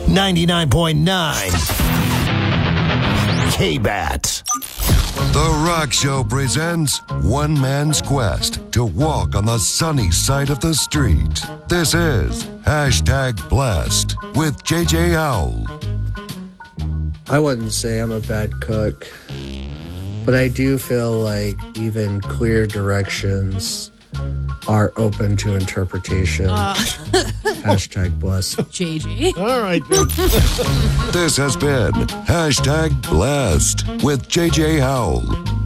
99.9 K-Bat. The Rock Show presents one man's quest to walk on the sunny side of the street. This is #Blessed with JJ Howell. I wouldn't say I'm a bad cook, but I do feel like even clear directions are open to interpretation. #Blessed. JJ. All right, then. This has been #Blessed with JJ Howell.